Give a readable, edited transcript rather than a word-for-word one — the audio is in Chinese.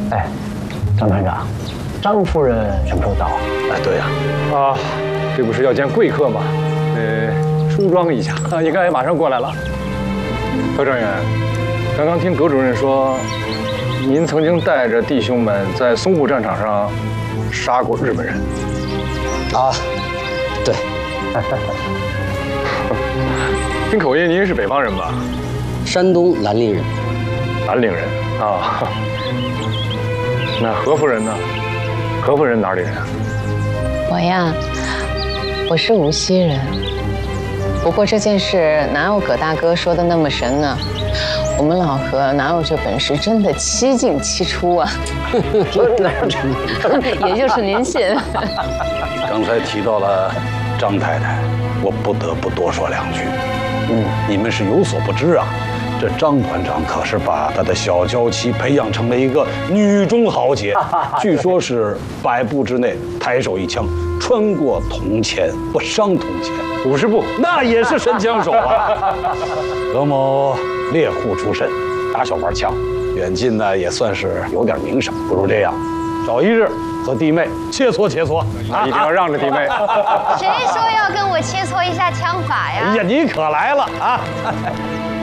哎，张团长，张夫人什么时候到？ 哎，对呀。 啊，这不是要见贵客吗？梳妆一下，应该马上过来了。何专员，刚刚听葛主任说，您曾经带着弟兄们在淞沪战场上杀过日本人。 啊，对。 听口音，您是北方人吧？ 山东兰陵人。 兰陵人啊。那何夫人呢？何夫人哪里人啊？ 我呀，我是无锡人。不过这件事哪有葛大哥说的那么神呢？我们老何哪有这本事，真的7进7出啊！也就是您信。 刚才提到了张太太，我不得不多说2句。你们是有所不知啊，这张团长可是把他的小娇妻培养成了一个女中豪杰，据说是100步之内抬手一枪，穿过铜钱不伤铜钱，50步那也是神枪手啊。葛某猎户出身，打小玩枪，远近呢也算是有点名声。不如这样，找一日和弟妹切磋切磋， 一定要让着弟妹。 谁说要跟我切磋一下枪法呀？ 哎呀，你可来了啊！